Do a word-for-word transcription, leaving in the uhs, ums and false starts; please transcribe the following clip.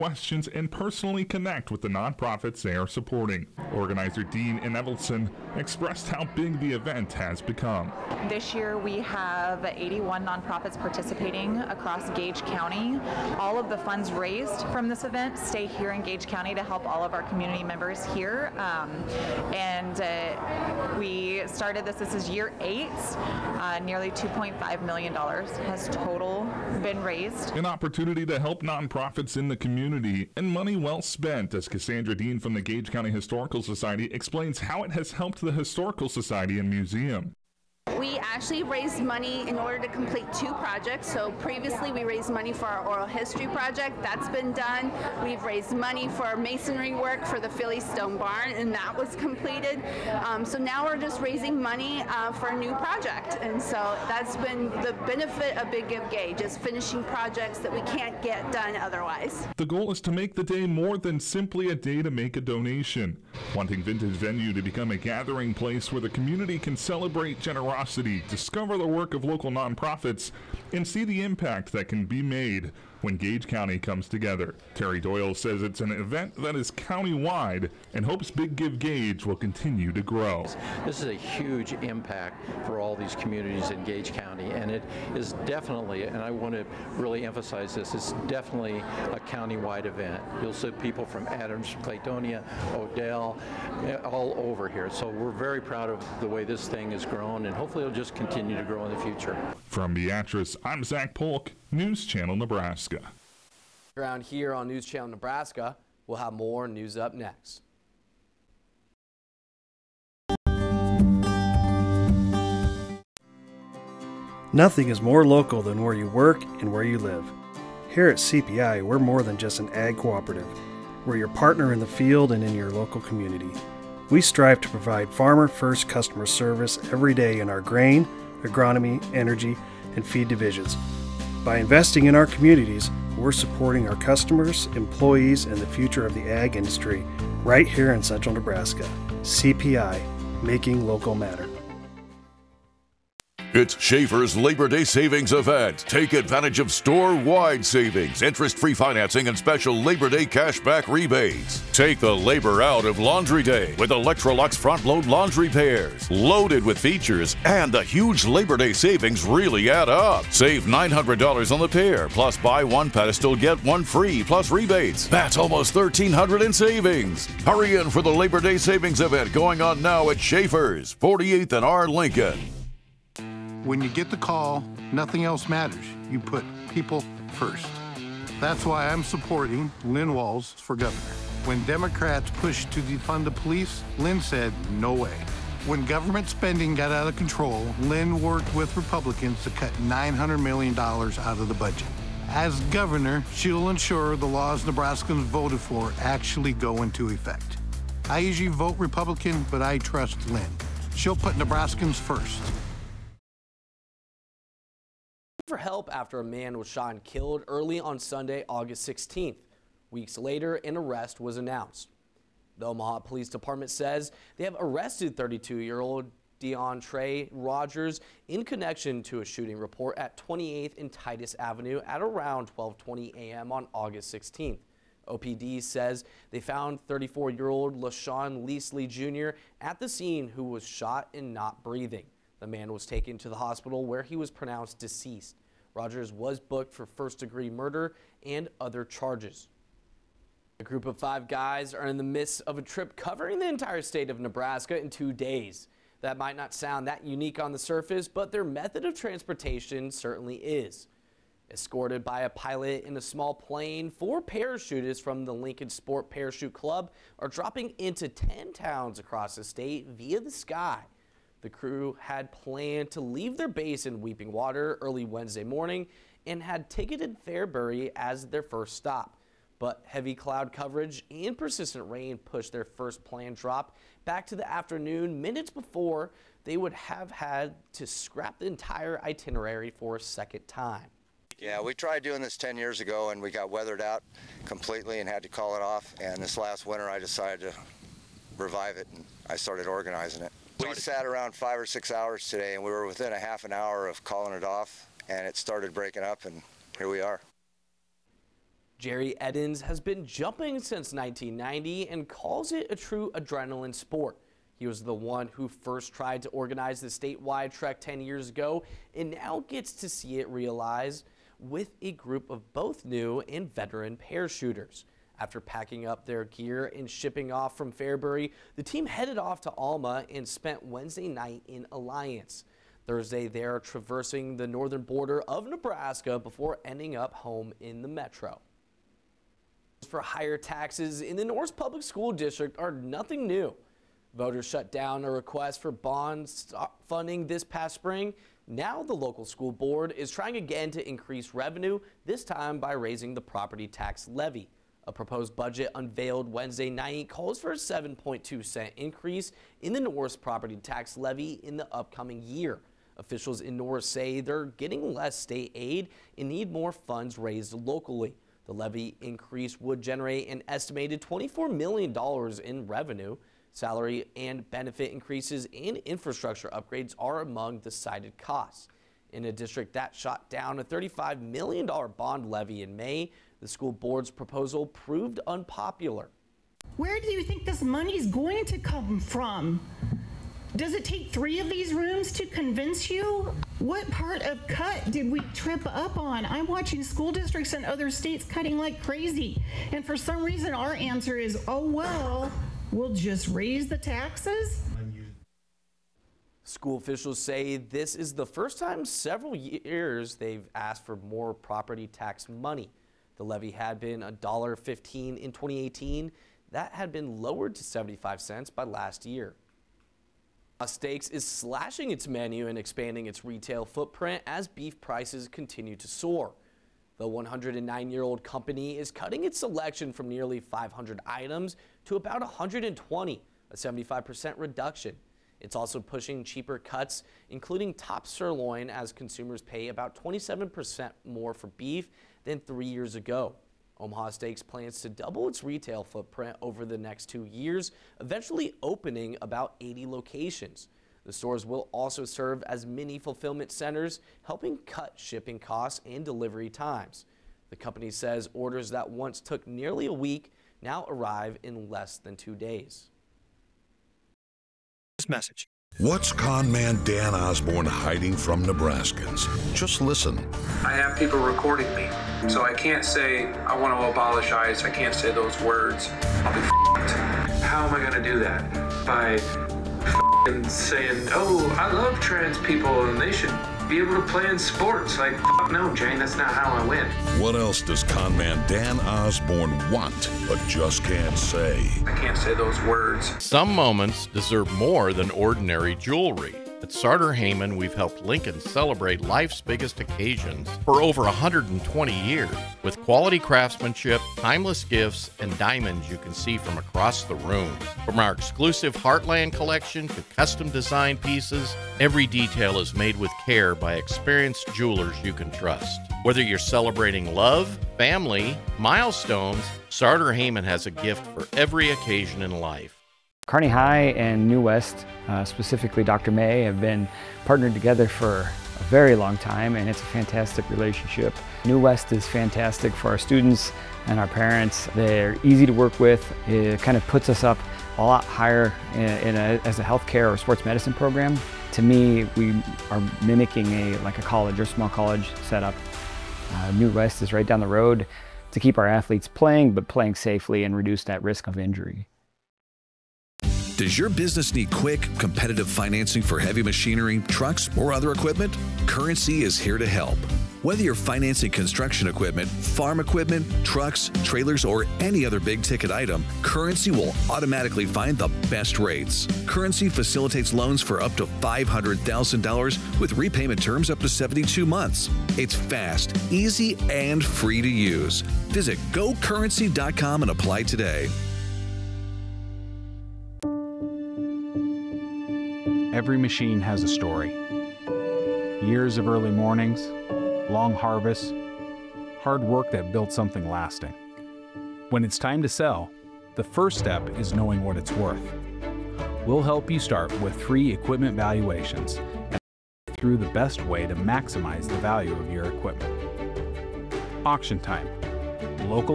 questions and personally connect with the nonprofits they are supporting. Organizer Dean Evelson expressed how big the event has become. This year we have eighty-one nonprofits participating across Gage County. All of the funds raised from this event stay here in Gage County to help all of our community members here. Um, and uh, we started this, this is year eight. Uh, nearly two point five million dollars has total been raised. An opportunity to help nonprofits in the community, and money well spent, as Cassandra Dean from the Gage County Historical Society explains how it has helped the Historical Society and Museum. We actually raised money in order to complete two projects. So previously we raised money for our oral history project. That's been done. We've raised money for masonry work for the Philly Stone Barn, and that was completed. Um, so now we're just raising money uh, for a new project. And so that's been the benefit of Big Give Gage, is finishing projects that we can't get done otherwise. The goal is to make the day more than simply a day to make a donation. Wanting Vintage Venue to become a gathering place where the community can celebrate generosity, discover the work of local nonprofits, and see the impact that can be made when Gage County comes together. Terry Doyle says it's an event that is county-wide and hopes Big Give Gage will continue to grow. This is a huge impact for all these communities in Gage County, and it is definitely, and I want to really emphasize this, it's definitely a county-wide event. You'll see people from Adams, Claytonia, Odell, all over here. So we're very proud of the way this thing has grown, and hopefully it'll just continue to grow in the future. From Beatrice, I'm Zach Polk, News Channel Nebraska. Around here on News Channel Nebraska, we'll have more news up next. Nothing is more local than where you work and where you live. Here at C P I, we're more than just an ag cooperative. We're your partner in the field and in your local community. We strive to provide farmer-first customer service every day in our grain, agronomy, energy, and feed divisions. By investing in our communities, we're supporting our customers, employees, and the future of the ag industry right here in central Nebraska. C P I, making local matter. It's Schaefer's Labor Day Savings Event. Take advantage of store-wide savings, interest-free financing, and special Labor Day cashback rebates. Take the labor out of Laundry Day with Electrolux front-load laundry pairs. Loaded with features, and the huge Labor Day savings really add up. Save nine hundred dollars on the pair, plus buy one pedestal, get one free, plus rebates. That's almost thirteen hundred dollars in savings. Hurry in for the Labor Day Savings Event going on now at Schaefer's, forty-eighth and R. Lincoln. When you get the call, nothing else matters. You put people first. That's why I'm supporting Lynn Walls for governor. When Democrats pushed to defund the police, Lynn said, no way. When government spending got out of control, Lynn worked with Republicans to cut nine hundred million dollars out of the budget. As governor, she'll ensure the laws Nebraskans voted for actually go into effect. I usually vote Republican, but I trust Lynn. She'll put Nebraskans first. For help after a man was shot and killed early on Sunday, August sixteenth. Weeks later, an arrest was announced. The Omaha Police Department says they have arrested thirty-two-year-old DeAndre Rogers in connection to a shooting report at twenty-eighth and Titus Avenue at around twelve twenty a m on August sixteenth. O P D says they found thirty-four-year-old LaShawn Leasley Junior at the scene, who was shot and not breathing. The man was taken to the hospital where he was pronounced deceased. Rogers was booked for first-degree murder and other charges. A group of five guys are in the midst of a trip covering the entire state of Nebraska in two days. That might not sound that unique on the surface, but their method of transportation certainly is. Escorted by a pilot in a small plane, four parachutists from the Lincoln Sport Parachute Club are dropping into ten towns across the state via the sky. The crew had planned to leave their base in Weeping Water early Wednesday morning and had ticketed Fairbury as their first stop. But heavy cloud coverage and persistent rain pushed their first planned drop back to the afternoon, minutes before they would have had to scrap the entire itinerary for a second time. Yeah, we tried doing this ten years ago and we got weathered out completely and had to call it off. And this last winter I decided to revive it and I started organizing it. We sat around five or six hours today and we were within a half an hour of calling it off, and it started breaking up, and here we are. Jerry Eddins has been jumping since nineteen ninety and calls it a true adrenaline sport. He was the one who first tried to organize the statewide trek ten years ago and now gets to see it realized with a group of both new and veteran parachuters. After packing up their gear and shipping off from Fairbury, the team headed off to Alma and spent Wednesday night in Alliance. Thursday, they're traversing the northern border of Nebraska before ending up home in the metro. For higher taxes in the Norris Public School District are nothing new. Voters shut down a request for bond funding this past spring. Now the local school board is trying again to increase revenue, this time by raising the property tax levy. A proposed budget unveiled Wednesday night calls for a seven point two cent increase in the Norris property tax levy in the upcoming year. Officials in Norris say they're getting less state aid and need more funds raised locally. The levy increase would generate an estimated twenty-four million dollars in revenue. Salary and benefit increases and infrastructure upgrades are among the cited costs. In a district that shot down a thirty-five million dollars bond levy in May, the school board's proposal proved unpopular. Where do you think this money is going to come from? Does it take three of these rooms to convince you? What part of cut did we trip up on? I'm watching school districts in other states cutting like crazy. And for some reason, our answer is, oh, well, we'll just raise the taxes? School officials say this is the first time in several years they've asked for more property tax money. The levy had been one dollar fifteen in twenty eighteen. That had been lowered to seventy-five cents by last year. Steaks is slashing its menu and expanding its retail footprint as beef prices continue to soar. The one hundred nine-year-old company is cutting its selection from nearly five hundred items to about one hundred twenty, a seventy-five percent reduction. It's also pushing cheaper cuts, including top sirloin, as consumers pay about twenty-seven percent more for beef than three years ago. Omaha Steaks plans to double its retail footprint over the next two years, eventually opening about eighty locations. The stores will also serve as mini fulfillment centers, helping cut shipping costs and delivery times. The company says orders that once took nearly a week now arrive in less than two days. This message. What's con man Dan Osborne hiding from Nebraskans? Just listen. I have people recording me, so I can't say I want to abolish ICE. I can't say those words. I'll be f***ed. How am I going to do that? By f***ing saying, oh, I love trans people and they should be able to play in sports. Like, f*** no, Jane, that's not how I win. What else does con man Dan Osborne want, but just can't say? I can't say those words. Some moments deserve more than ordinary jewelry. At Sartor Heyman, we've helped Lincoln celebrate life's biggest occasions for over one hundred twenty years with quality craftsmanship, timeless gifts, and diamonds you can see from across the room. From our exclusive Heartland collection to custom designed pieces, every detail is made with care by experienced jewelers you can trust. Whether you're celebrating love, family, milestones, Sartor Heyman has a gift for every occasion in life. Kearney High and New West, uh, specifically Doctor May, have been partnered together for a very long time, and it's a fantastic relationship. New West is fantastic for our students and our parents. They're easy to work with. It kind of puts us up a lot higher in, in a, as a healthcare or sports medicine program. To me, we are mimicking a like a college or small college setup. Uh, New West is right down the road to keep our athletes playing, but playing safely and reduce that risk of injury. Does your business need quick, competitive financing for heavy machinery, trucks, or other equipment? Currency is here to help. Whether you're financing construction equipment, farm equipment, trucks, trailers, or any other big-ticket item, Currency will automatically find the best rates. Currency facilitates loans for up to five hundred thousand dollars with repayment terms up to seventy-two months. It's fast, easy, and free to use. Visit go currency dot com and apply today. Every machine has a story. Years of early mornings, long harvests, hard work that built something lasting. When it's time to sell, the first step is knowing what it's worth. We'll help you start with free equipment valuations and through the best way to maximize the value of your equipment. Auction Time. Local